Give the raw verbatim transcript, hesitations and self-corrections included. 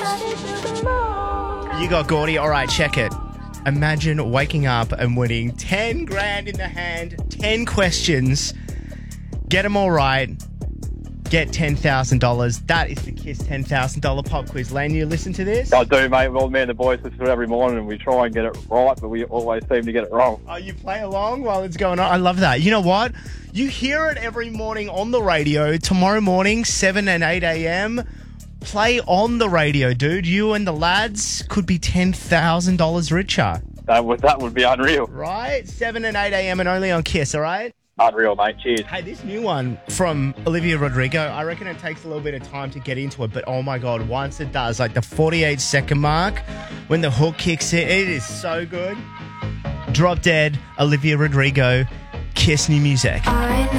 You got Gordy. All right, check it. Imagine waking up and winning ten grand in the hand, ten questions. Get them all right. Get ten thousand dollars. That is the KISS ten thousand dollars pop quiz. Lane, you listen to this? I do, mate. Well, me and the boys listen to it every morning and we try and get it right, but we always seem to get it wrong. Oh, you play along while it's going on? I love that. You know what? You hear it every morning on the radio. Tomorrow morning, seven and eight a.m., play on the radio, dude. You and the lads could be ten thousand dollars richer. That would, that would be unreal. Right? seven and eight a.m. and only on KISS, all right? Unreal, mate. Cheers. Hey, this new one from Olivia Rodrigo, I reckon it takes a little bit of time to get into it, but oh my God, once it does, like the forty-eight second mark, when the hook kicks in, it is so good. Drop Dead, Olivia Rodrigo, KISS new music. I know